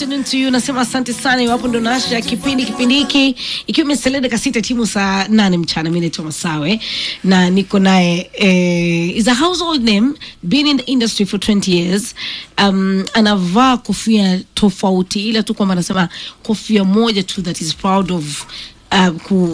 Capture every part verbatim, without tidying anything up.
afternoon to you. Nasema asante sana iwapo ndo nasha kipindi kipindi hiki ikiwa imesalia dakika sita timu saa nane mchana. Mimi naitwa Masawe na niko naye eh, is a household name, been in the industry for twenty years. Um, anavaa kofia tofauti ila tu kwamba anasema kofia moja tu that is proud of uh,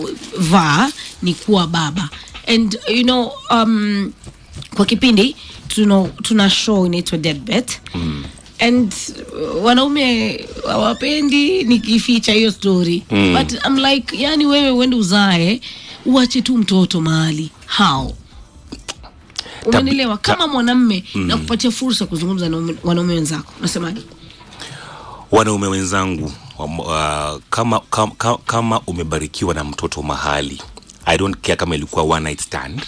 kuvaa ni kuwa baba. And you know um kwa kipindi tuna tuna show inaitwa Deadbet. Mm. And uh, wanaume hawapendi nikificha hiyo story. Mm. But I'm like, yani wewe uende uzae uache tu mtoto mahali. How? Umeelewa? Kama mwanamume mm. na kupatia fursa kuzungumza na wanaume wenzako. Unasemaje? Wanaume wenzangu uh, kama, kama kama umebarikiwa na mtoto mahali, I don't care kama ilikuwa one night stand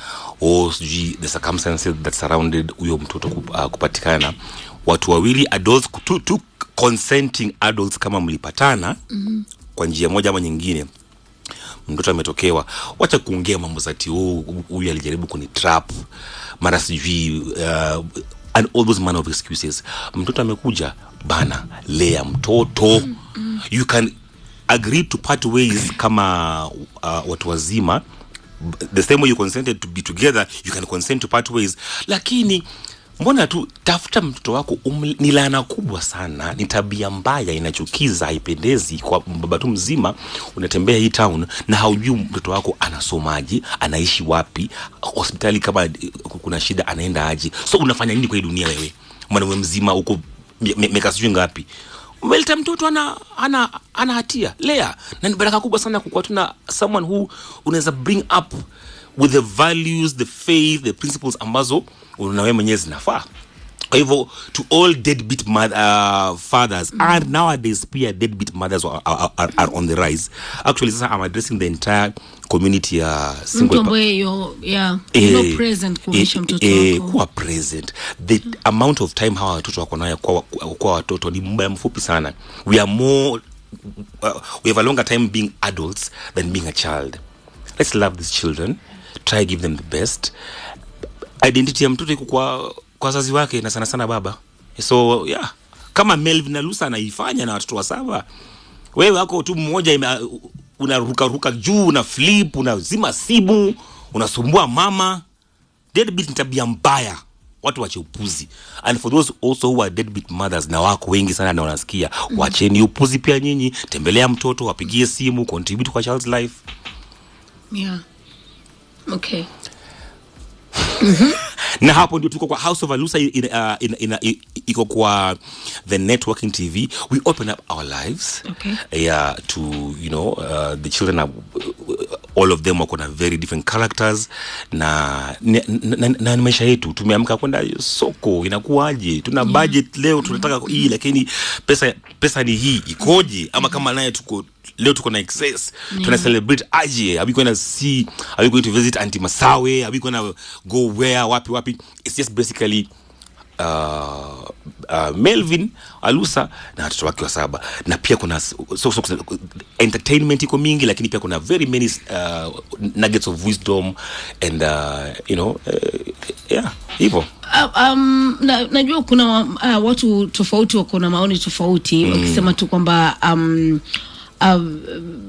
or the circumstances that surrounded huyo mtoto uh, kupatikana. Watu wawili adults, two, two consenting adults kama mlipatana mm-hmm. kwa njia moja ama nyingine, mtoto ametokewa, wacha kuongea mambo zati huyu alijaribu kunitrap mara sijui uh, and all those manner of excuses. Mtoto amekuja bana, lea mtoto. Mm-hmm. You can agree to part ways kama uh, watu wazima. The same way you consented to be together, you can consent to part ways. Lakini mbona tu tafuta mtoto wako um, ni laana kubwa sana, ni tabia mbaya, inachukiza, haipendezi kwa baba tu mzima. Unatembea hii town na haujui mtoto wako anasomaji, anaishi wapi, hospitali kama kuna shida anaenda aje. So unafanya nini kwa hii dunia wewe? Mwanamume mzima uko miaka sijui ngapi. Umeleta mtoto ana ana ana hatia. Lea. Na ni baraka kubwa sana kwa tuna someone who unaweza bring up with the values, the faith, the principles ambazo unawe mwenyewe zinafaa. Kwa hivyo to all deadbeat mother, uh, fathers mm. and nowadays peer deadbeat mothers are, are, are, are on the rise. Actually sasa I'm addressing the entire community ya uh, single pa- yo, yeah eh, no present kumisha mtoto eh, wako kuwa present. The mm. amount of time hawa watoto wako nayo kwa kwa watoto ni muda mfupi sana. We are more uh, we have a longer time being adults than being a child. Let's love these children, try give them the best. Identity ya mtoto iko kwa kwa wazazi wake na sana sana baba. So yeah, kama Melvin na Lusa anaifanya na watoto wa saba, wewe wako tu mmoja unaruka ruka juu, una flip, unazima simu, unasumbua mama. Deadbeat ni tabia mbaya, watu wache upuzi. And for those also who are deadbeat mothers, na wako wengi sana na wanasikia, mm. wacheni upuzi pia nyinyi, tembelea mtoto, wapigie simu, contribute kwa child's life. Yeah. Okay. Mhm. Na hapo ndio tuko kwa House of Alusa in uh, in in iko kwa the networking T V. We open up our lives. Okay. Yeah, to you know uh, the children are all of them wako na very different characters na na, na, na maisha yetu. Tumeamka kwenda soko, inakuaje? Tuna yeah. budget leo tunataka mm-hmm. hii, lakini pesa pesa ni hii ikoje? Ama kama naye tuko leo tuko na excess, yeah. tuna celebrate aje? Are we going to see, are we going to visit Auntie Masawe? Are we going to go where, wapi wapi? It's just basically uh, uh, Melvin Alusa na watoto wake wa saba. Na pia kuna so, so, entertainment iko mingi, lakini pia kuna very many uh, nuggets of wisdom and uh, you know uh, yeah, hivyo. Uh, um na, najua kuna uh, watu tofauti wako na maoni tofauti mm. wakisema tu kwamba um Um,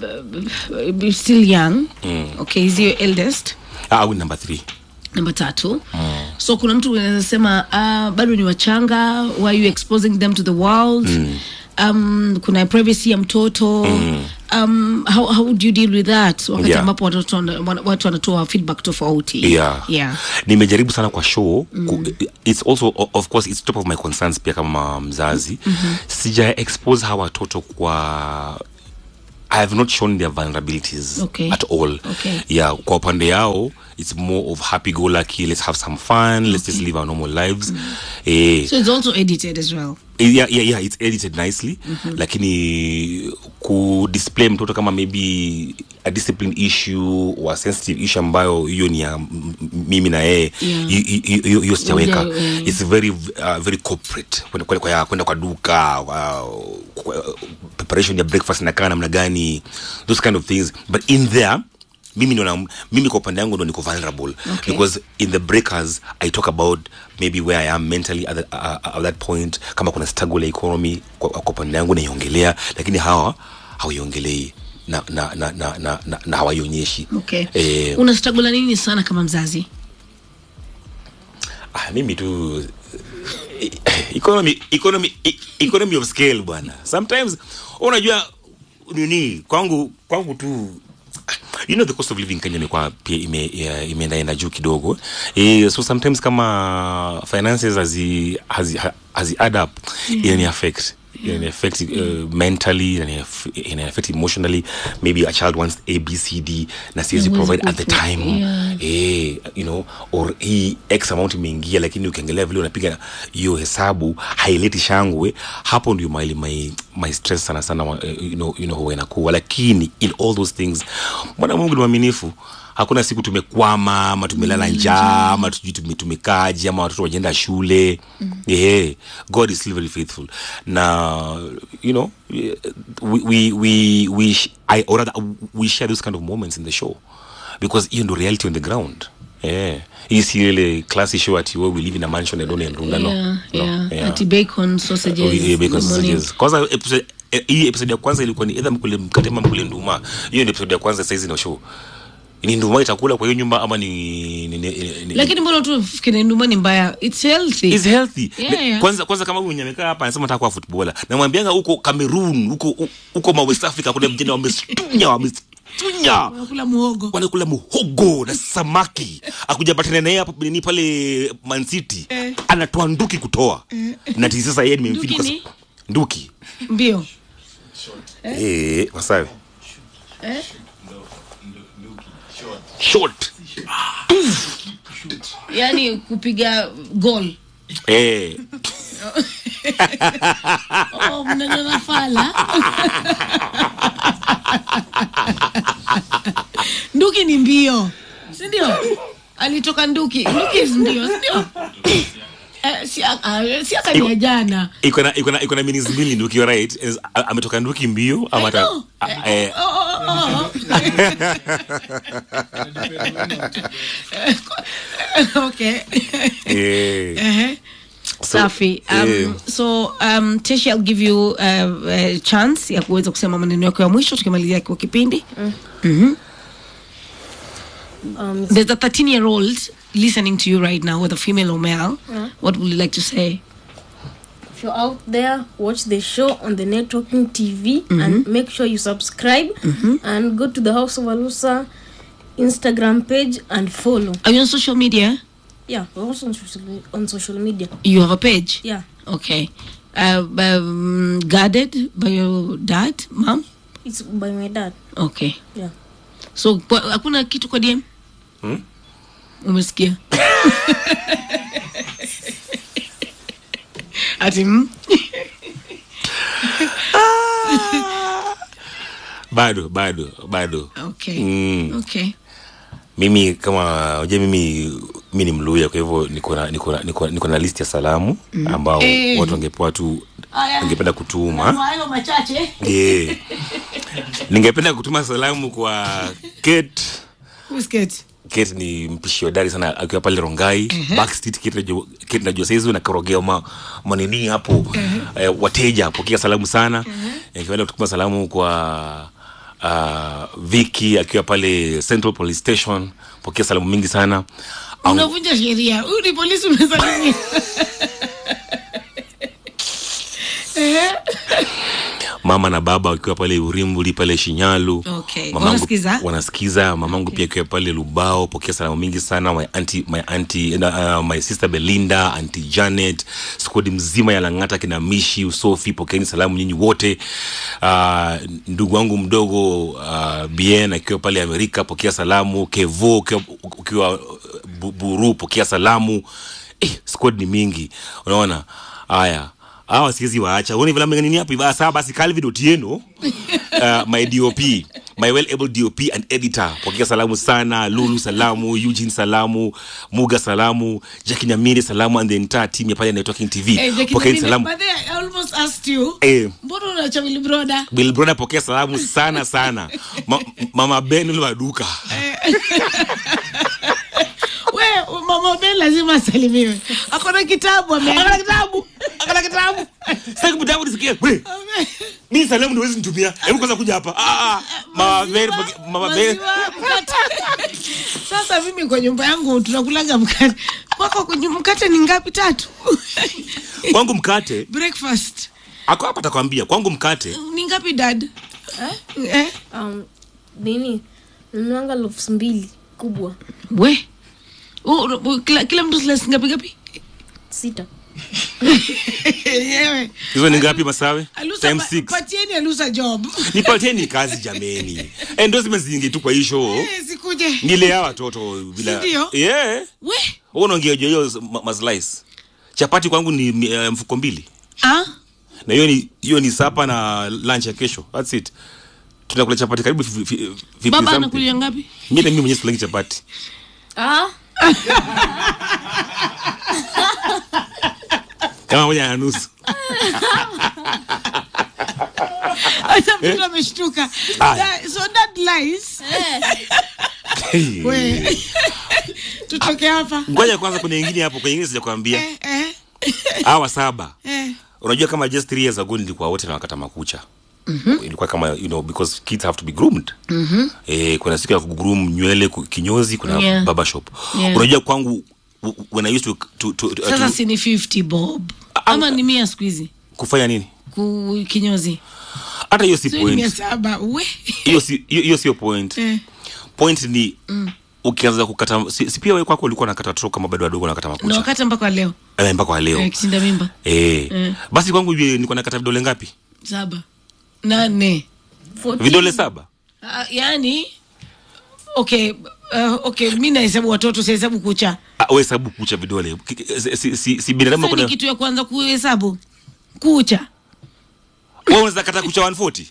uh, still young. Mm. Okay, is your eldest? Ah, uh, number three. Number tatu. Mm. So kuna mtu anaweza sema uh, bado ni wachanga, why are you exposing them to the world? Mm. Um, kuna privacy ya mtoto. Mm. Um, how how would you deal with that wakati yeah. ambapo watu watu wanatoa feedback tofauti? Yeah. Yeah. Nimejaribu sana kwa show. Mm. It's also of course it's top of my concerns pia kama mzazi. Mm-hmm. Sija expose hawa watoto kwa I have not shown their vulnerabilities okay. at all. Okay. Yeah, kwa upande yao, it's more of happy-go-lucky, let's have some fun, okay. let's just live our normal lives. Mm. Eh, so it's also edited as well? Yeah, yeah, yeah, it's edited nicely. Mm-hmm. Lakini ku display mtoto kama maybe a discipline issue or a sensitive issue ambayo hiyo ni ya mimi na yeye, hiyo sijaweka. It's very uh, very corporate. Kwenda kwa kwenda kwa duka, uh, preparation ya breakfast na kana namna gani, those kind of things. But in there mimi ndo mimi kwa upande wangu ndo niko vulnerable, okay. because in the breakers I talk about maybe where I am mentally at, the, uh, at that point, kama kuna struggle ya economy kwa, kwa upande wangu naiongelea, lakini hawa hawaiongelei na na na na na, na, na hawaionyeshi. Okay. Eh, una struggle nini sana kama mzazi? Ah, mimi tu economy economy economy of scale bwana. Sometimes unajua nini kwangu kwangu tu, you know, the cost of living Kenya imekuwa pia ime imeenda ina juu kidogo, eh, so sometimes kama finances hazi hazi hazi add up, mm. It affect it affect uh, mentally, and it affect emotionally. Maybe a child wants A B C D na siwezi provide at the time, yeah. eh, you know, or he x amount imeingia, lakini ukiangalia vile unapiga hiyo hesabu haileti shangwe, hapo ndio my my, my stress sana sana, uh, you know you know huwa inakuwa. Lakini in all those things Bwana Mungu ni mwaminifu. Hakuna siku tumekwama ama tumelala njaa ama tujui tumekaje ama watoto wajienda shule. Mm. Yeah, God is still very faithful. Now, you know, we we we, we I or rather we share those kind of moments in the show because you know reality on the ground. Yeah, is really classy show at where we live in a mansion and don't in Rungano. Yeah, yeah. yeah. At bacon sausages. Oh, yeah, bacon sausages. Kwanza episode hii episode ya kwanza ilikuwa ni either mkule mkate ama mkule nduma. Hiyo ni episode ya kwanza sasa hizi na show. Ni nduma itakula kwa hiyo nyumba ama ni, ni, ni, ni lakini mbona tu fikiri nduma ni mbaya? It's healthy. It's healthy. Yeah, yeah. Kwanza kwanza kama huyu nyamekaa hapa anasema nataka kuwa footballer. Na mwambianga huko Cameroon, huko huko ma West Africa kuna mjini wamestunya wamestunya. Wanakula muhogo. Wanakula muhogo na samaki. Akuja batana naye hapo ni pale Man City. Eh. Anatoa nduki kutoa. Eh. Na tisi sasa yeye nimemfidi kwa nduki. Mbio. Eh, eh wasawe. Eh? Short. Yani kupiga goal. Eh. Oh, mnana nafala. Nduki ni mbio. Si ndio? Alitoka nduki. Nduki is mbio, si ndio? Eh, si uh, si akania jana. Iko na iko na iko na minutes mbili Nduki, right? Ametoka Nduki mbio ama ta eh. Okay. Eh. Uh-huh. So, Safi. Um, yeah. So um, Teshi, I'll give you uh, a chance ya kuweza kusema maneno yako ya mwisho tukimalizia kwa kipindi. Mm. Mhm. Um, there's a thirteen year old listening to you right now, whether female or male. Mm. What would you like to say? If you're out there, watch the show on the Networking T V, mm-hmm. and make sure you subscribe, mm-hmm. and go to the House of Alusa Instagram page and follow. Are you on social media? Yeah, we're also on social, on social media. You have a page? Yeah. Okay. Uh, um, guarded by your dad, mom? It's by my dad. Okay. Yeah. So, hakuna kitu kwa D M? Hmm? Umesikia? Ati mm? Bado, bado, bado. Okay. Mm. Okay. Mimi kama unajua mimi mimi ni Mluya, kwa hivyo niko na niko na niko, niko na list ya salamu mm. ambao eh. watu wangepewa tu ningependa kutuma. Hayo machache. Yeah. Ningependa kutuma salamu kwa Kate. Who's Kate? Kate ni mpishi hodari sana akiwa pale Rongai. Uh-huh. Backstage Kate najua Kate najua saizi na karogea ma manini hapo. Uh-huh. eh, wateja pokea salamu sana. Uh-huh. Nikiweza kutuma salamu kwa uh, Vicky akiwa pale Central Police Station, pokea salamu mingi sana. Unavunja sheria. Huyu ni polisi umesalimia. Eh. Mama na baba wakiwa pale Urimbuli pale Shinyalu. Okay. Mamangu, wanasikiza? Wanasikiza. Mamangu okay. pia akiwa pale Lubao, pokea salamu mingi sana. My auntie, my auntie, uh, my sister Belinda, auntie Janet, squad mzima ya Langata kina Mishi, Usofi, pokeeni salamu nyinyi wote. Uh, ndugu wangu mdogo uh, Bien akiwa pale Amerika, pokea salamu. Kevo ukiwa Buru, pokea salamu. Eh, squad ni mingi. Unaona? Haya. Hawa siwezi waacha. Uone vile mngeni hapa hivi sasa basi Calvin Otieno, uh, my D O P, my well able D O P and editor. Pokea salamu sana. Lulu salamu, Eugene salamu, Muga salamu, Jackie Nyamiri salamu and the entire team ya pale Networking T V. Hey, pokea salamu. But I almost asked you. Eh. Mbona unaacha Bill Brother? Bill Brother pokea salamu sana sana. Ma, Mama Ben ule waduka. Eh, We mama Ben lazima asalimiwe. Akona kitabu ame. Akona kitabu. Akona kitabu. Sasa kitabu nisikie. We. Mimi salamu ndio wezi nitumia. Hebu kwanza kuja hapa. Ah ah. Mama Ben, mama Ben. Sasa mimi kwa nyumba yangu tunakulaga mkate. Kwako kwa mkate ni ngapi? Tatu. Kwangu mkate breakfast. Ako hapa atakwambia kwangu mkate ni ngapi dad? Eh? Eh? Um nini? Nunanga loaves mbili kubwa. We. Oh, kila, kila mtu slice ngapi ngapi? Sita. Yewe. Hizo ni ngapi Masawe? Time six. Patieni Alusa job. Nipatieni kazi jameni. Endorsements zingi tu kwa hii show. Eh, sikuje. Nilea watoto bila. Yeah. We. Wewe unaongea hiyo maslice. Chapati kwangu ni uh, mfuko mbili. Ah? Na hiyo ni hiyo ni sapa na lunch ya kesho. That's it. Tunakula chapati karibu fifty. Baba anakulia ngapi? Mimi na mimi mwenyewe silangi chapati. Ah? Kama moja na nusu. Asa mtu ameshtuka. So that lies. Hey. We. Tutoke hapa. Ngoja kwanza kuna nyingine hapo, kwa nyingine sijakwambia. Eh eh. Hawa saba. Eh. Unajua kama just three years ago nilikuwa wote na wakata makucha. Mhm. Ilikuwa kama you know because kids have to be groomed. Mhm. Eh kuna siku ya kugroom nywele kinyozi kuna yeah. barber shop. Yeah. Unajua kwangu when I used to to, to, to sasa si ni fifty bob. Ama ni mia squeeze. Kufanya nini? Ku kinyozi. Hata hiyo si so point. mia saba we. Hiyo si hiyo sio point. Eh. Point ni mm. ukianza kukata si, si pia wewe kwako ulikuwa unakata troka kama bado wadogo unakata makucha. Na wakati mpaka leo. Eh mpaka leo. Eh kishinda mimba. Eh. eh. Basi kwangu hivi nilikuwa nakata vidole ngapi? Saba. Nane. Vidole saba. Uh, yani okay uh, okay mimi nahesabu watoto sihesabu kucha. Ah wewe hesabu kucha vidole. Si si si binadamu kuna kitu ya kwanza kuhesabu kucha. Wewe unaweza kata kucha one forty.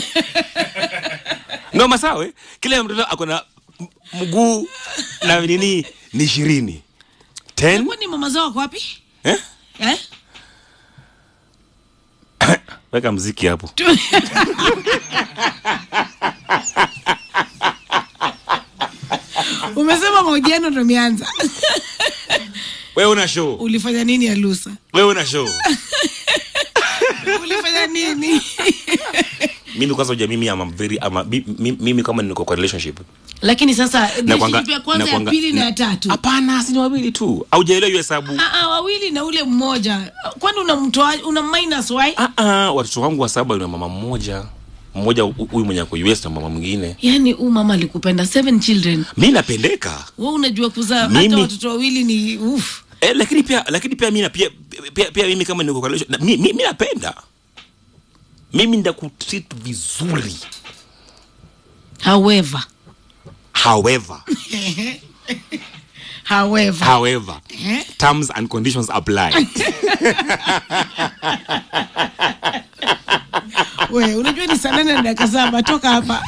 No Masawe, kila mtoto akona mguu na nini ni ishirini. ten. Kwani mama zao wako wapi? Eh? Eh? Weka muziki hapo. Umesema mahojiano ndo mianza. Wewe una show. Ulifanya nini Alusa? Wewe una show. Ulifanya nini? Mimi kwanza hoja mimi ama very ama mimi kama niko kwa relationship. Lakini sasa pia kwanza ya pili na ya tatu. Hapana, si ni wawili tu. Haujaelewa hiyo hesabu. Ah ah, wawili na ule mmoja. Kwani unamtoa una minus why? Ah ah, watoto wangu wa saba na mama mmoja. Mmoja huyu mwenye kwa U S na mama mwingine. Yaani huyu mama alikupenda seven children. Mimi napendeka. Wewe unajua kuzaa hata watoto wawili ni uff. Eh lakini pia lakini pia mimi na pia pia, pia mimi kama niko kwa relationship mimi mimi napenda. Mimi ndakutreat vizuri. However However. However. However. Eh? Terms and conditions apply. Wewe unajua ni sana na dakika saba toka hapa.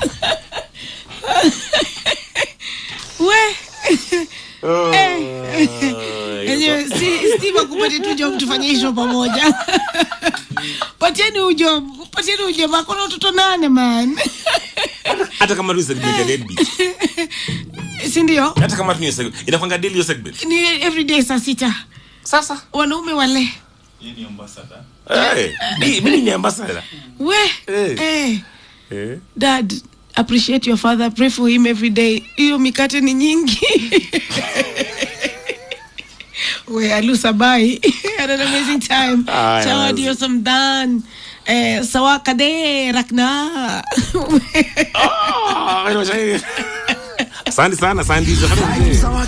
We. Oh. Eh. Enyewe si Steve akupati tu job tufanye hizo pamoja. Patieni ujob, patieni ujob akona watoto nane man. Hata kama tu segment deadbeat. Si ndio? Hata kama tu ni segment. Inakwanga daily yo segment. Ni every day saa sita. Sasa wanaume wale. Yeye ni ambassador. Eh, mimi ni ambassador. We. Eh. Eh. Dad, appreciate your father, pray for him every day. Hiyo mikate ni nyingi. We Alusa bye. Had an amazing time. Ciao Dios samdan. Eh sawaka de rakna. Oh, asante sana, asante.